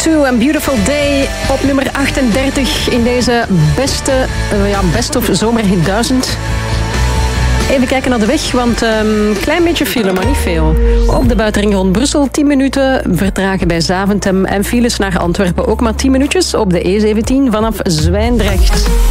U2 en Beautiful Day op nummer 38 in deze best of zomerhit 1000. Even kijken naar de weg, want een klein beetje file, maar niet veel. Op de buitenring rond Brussel 10 minuten vertragen bij Zaventem en files naar Antwerpen ook maar 10 minuutjes op de E17 vanaf Zwijndrecht.